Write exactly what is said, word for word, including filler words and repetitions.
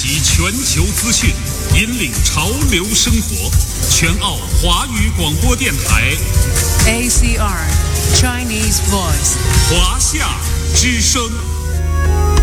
习全球资讯，引领潮流生活。全澳华语广播电台 A C R Chinese Voice 华夏之声。